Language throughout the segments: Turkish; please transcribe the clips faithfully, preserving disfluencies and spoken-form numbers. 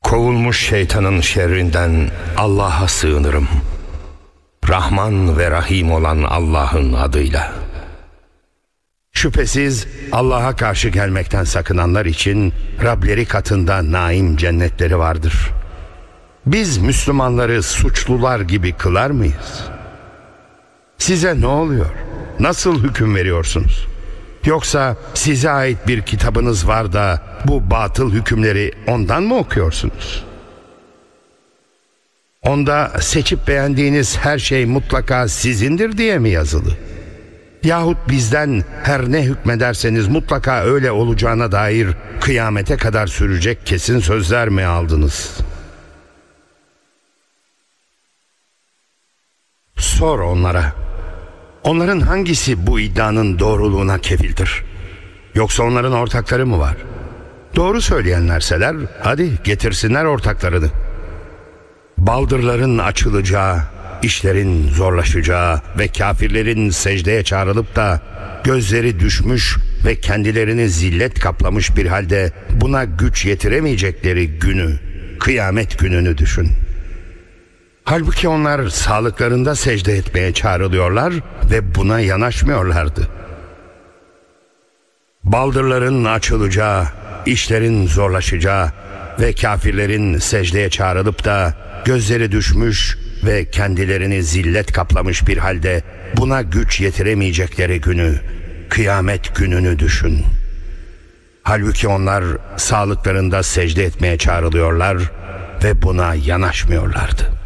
Kovulmuş şeytanın şerrinden Allah'a sığınırım. Rahman ve Rahim olan Allah'ın adıyla. Şüphesiz Allah'a karşı gelmekten sakınanlar için Rableri katında naim cennetleri vardır. Biz Müslümanları suçlular gibi kılar mıyız? Size ne oluyor? Nasıl hüküm veriyorsunuz? Yoksa size ait bir kitabınız var da bu batıl hükümleri ondan mı okuyorsunuz? Onda seçip beğendiğiniz her şey mutlaka sizindir diye mi yazılı? Yahut bizden her ne hükmederseniz mutlaka öyle olacağına dair kıyamete kadar sürecek kesin sözler mi aldınız? Sor onlara. Onların hangisi bu iddianın doğruluğuna kefildir? Yoksa onların ortakları mı var? Doğru söyleyenlerseler hadi getirsinler ortaklarını. Baldırların açılacağı, işlerin zorlaşacağı ve kafirlerin secdeye çağrılıp da gözleri düşmüş ve kendilerini zillet kaplamış bir halde buna güç yetiremeyecekleri günü, kıyamet gününü düşün. Halbuki onlar sağlıklarında secde etmeye çağrılıyorlar ve buna yanaşmıyorlardı. Baldırların açılacağı, işlerin zorlaşacağı ve kafirlerin secdeye çağrılıp da gözleri düşmüş ve kendilerini zillet kaplamış bir halde buna güç yetiremeyecekleri günü, kıyamet gününü düşün. Halbuki onlar sağlıklarında secde etmeye çağrılıyorlar ve buna yanaşmıyorlardı.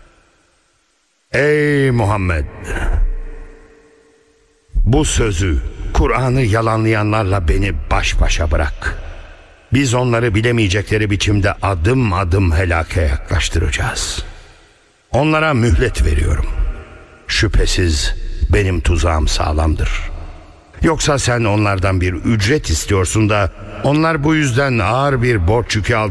Ey Muhammed! Bu sözü, Kur'an'ı yalanlayanlarla beni baş başa bırak. Biz onları bilemeyecekleri biçimde adım adım helake yaklaştıracağız. Onlara mühlet veriyorum. Şüphesiz benim tuzağım sağlamdır. Yoksa sen onlardan bir ücret istiyorsun da onlar bu yüzden ağır bir borç yükü altında